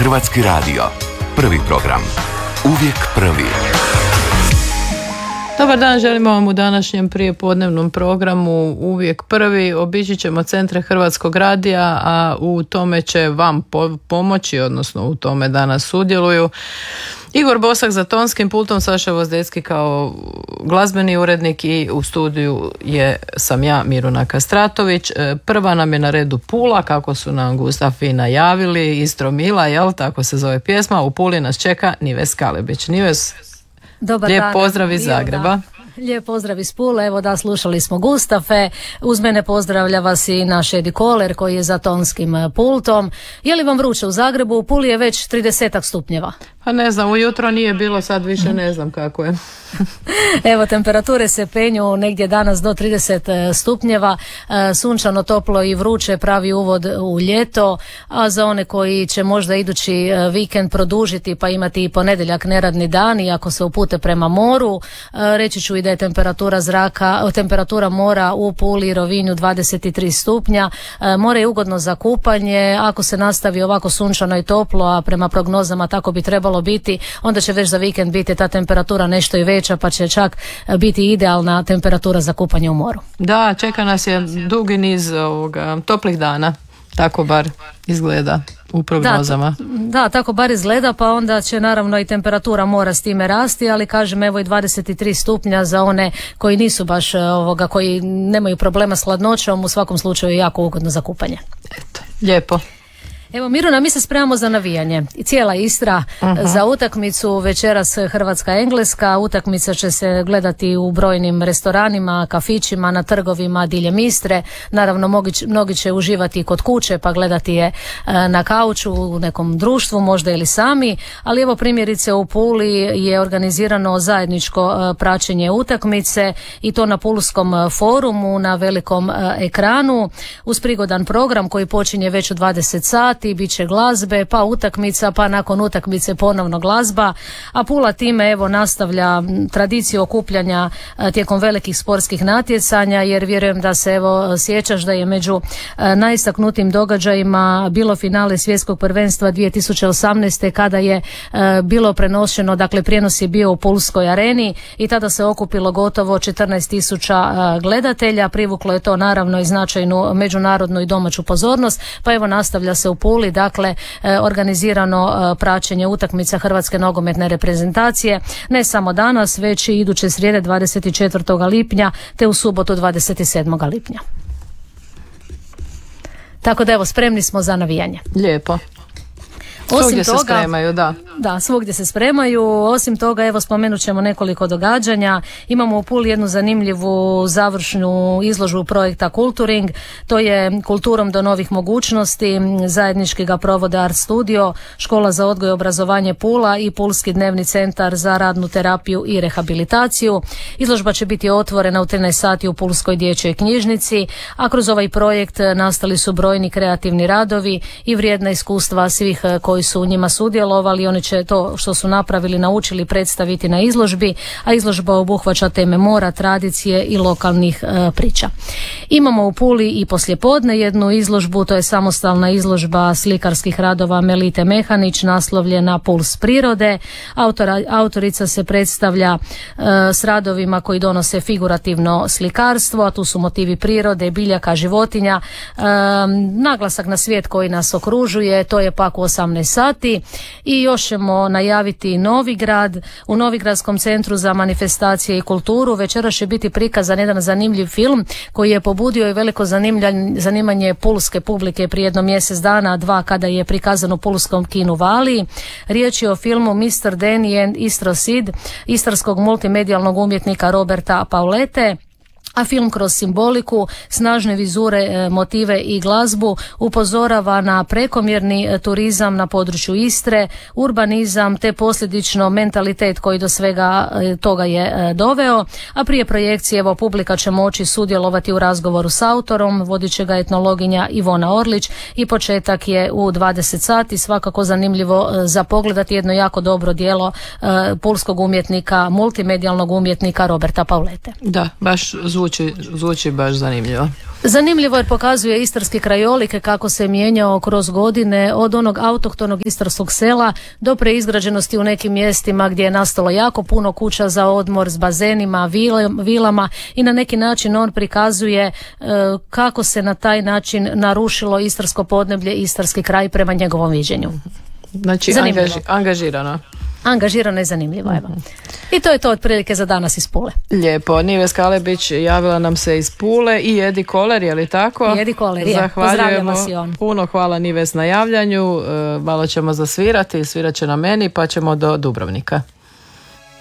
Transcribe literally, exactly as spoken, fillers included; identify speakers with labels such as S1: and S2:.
S1: Hrvatski radio. Prvi program. Uvijek prvi.
S2: Dobar dan, želimo vam u današnjem prijepodnevnom programu Uvijek prvi. Obići ćemo centre Hrvatskog radija, a u tome će vam po- pomoći, odnosno u tome danas sudjeluju Igor Bosak za tonskim pultom, Saša Vozdecki kao glazbeni urednik i u studiju je sam ja, Miruna Kastratović. Prva nam je na redu Pula, kako su nam Gustav i najavili, Istro Mila, jel, tako se zove pjesma. U Puli nas čeka Nives Kalebić. Nives,
S3: dobar
S2: lijep
S3: dan,
S2: pozdrav iz Zagreba.
S3: Da. Lijep pozdrav iz Pule, evo da, slušali smo Gustafe, uz mene pozdravlja vas i naš Edi Koler koji je za tonskim pultom. Je li vam vruće u Zagrebu? U Puli je već trideset stupnjeva.
S2: Pa ne znam, ujutro nije bilo, sad više ne znam kako je.
S3: Evo, temperature se penju negdje danas do trideset stupnjeva, sunčano, toplo i vruće, pravi uvod u ljeto, a za one koji će možda idući vikend produžiti pa imati i ponedjeljak neradni dan i ako se upute prema moru, reći ću i da je temperatura zraka, temperatura mora u Puli i Rovinju dvadeset tri stupnja, more je ugodno za kupanje, ako se nastavi ovako sunčano i toplo, a prema prognozama tako bi trebalo biti, onda će već za vikend biti ta temperatura nešto i veća, pa će čak biti idealna temperatura za kupanje u moru.
S2: Da, čeka nas je dugi niz ovoga, toplih dana, tako bar izgleda u prognozama.
S3: Da, da, tako bar izgleda, pa onda će naravno i temperatura mora s time rasti, ali kažem, evo i dvadeset tri stupnja za one koji nisu baš ovoga, koji nemaju problema s hladnoćom, u svakom slučaju je jako ugodno za kupanje.
S2: Eto, lijepo.
S3: Evo, Miruna, mi se spremamo za navijanje. I cijela Istra uh-huh. za utakmicu večeras Hrvatska-Engleska. Utakmica će se gledati u brojnim restoranima, kafićima, na trgovima diljem Istre. Naravno, mnogi, mnogi će uživati kod kuće pa gledati je na kauču u nekom društvu, možda ili sami. Ali evo, primjerice u Puli je organizirano zajedničko praćenje utakmice i to na Pulskom forumu na velikom ekranu uz prigodan program koji počinje već u dvadeset sati. Bit će glazbe, pa utakmica, pa nakon utakmice ponovno glazba, a Pula time evo nastavlja tradiciju okupljanja tijekom velikih sportskih natjecanja, jer vjerujem da se evo sjećaš da je među najistaknutim događajima bilo finale svjetskog prvenstva dvije tisuće osamnaeste kada je bilo prenošeno, dakle prijenos je bio u Pulskoj areni i tada se okupilo gotovo četrnaest tisuća gledatelja, privuklo je to naravno i značajnu međunarodnu i domaću pozornost, pa evo nastavlja se u Puli, dakle organizirano praćenje utakmica Hrvatske nogometne reprezentacije, ne samo danas, već i iduće srijede dvadeset četvrtog lipnja te u subotu dvadeset sedmog lipnja. Tako da evo, spremni smo za navijanje.
S2: Lijepo. Svugdje se spremaju, da.
S3: Da, svugdje se spremaju. Osim toga, evo, spomenut ćemo nekoliko događanja. Imamo u Puli jednu zanimljivu završnu izložbu projekta Kulturing. To je Kulturom do novih mogućnosti. Zajednički ga provode Art Studio, Škola za odgoj i obrazovanje Pula i Pulski dnevni centar za radnu terapiju i rehabilitaciju. Izložba će biti otvorena u trinaest sati u Pulskoj dječjoj knjižnici, a kroz ovaj projekt nastali su brojni kreativni radovi i vrijedna iskustva svih koji su u njima sudjelovali. Oni će to što su napravili, naučili predstaviti na izložbi, a izložba obuhvaća teme mora, tradicije i lokalnih e, priča. Imamo u Puli i poslijepodne jednu izložbu, to je samostalna izložba slikarskih radova Melite Mehanić, naslovljena Puls prirode. Autora, autorica se predstavlja e, s radovima koji donose figurativno slikarstvo, a tu su motivi prirode, biljaka, životinja, e, naglasak na svijet koji nas okružuje, to je pak u osamnaest sati. I još ćemo najaviti Novigrad. U Novigradskom centru za manifestacije i kulturu večeras će biti prikazan jedan zanimljiv film koji je pobudio i veliko zanimanje pulske publike prije jedno mjesec dana, dva, kada je prikazan u pulskom kinu Valiji. Riječ je o filmu mister Danny and Istro Sid istarskog multimedijalnog umjetnika Roberta Paulete. A film kroz simboliku, snažne vizure, motive i glazbu upozorava na prekomjerni turizam na području Istre, urbanizam te posljedično mentalitet koji do svega toga je doveo, a prije projekcije evo publika će moći sudjelovati u razgovoru s autorom, vodit će ga etnologinja Ivona Orlić i početak je u dvadeset sati, svakako zanimljivo za pogledati jedno jako dobro djelo pulskog umjetnika, multimedijalnog umjetnika Roberta Paulete.
S2: Da, baš zvuči zvuči, zvuči baš zanimljivo.
S3: Zanimljivo jer pokazuje istarski krajolik kako se mijenjao kroz godine od onog autohtonog istarskog sela do preizgrađenosti u nekim mjestima gdje je nastalo jako puno kuća za odmor s bazenima, vilama i na neki način on prikazuje e, kako se na taj način narušilo istarsko podneblje, istarski kraj prema njegovom viđenju.
S2: Znači angaži, angažirano.
S3: Angažirano i zanimljivo, evo. I to je to otprilike za danas iz Pule.
S2: Lijepo. Nives Kalebić javila nam se iz Pule i Edi Koler, je li tako?
S3: I Edi Koler, je. Pozdravljamo si on.
S2: Puno hvala Nives na javljanju. Malo ćemo zasvirati, svirat će na meni pa ćemo do Dubrovnika.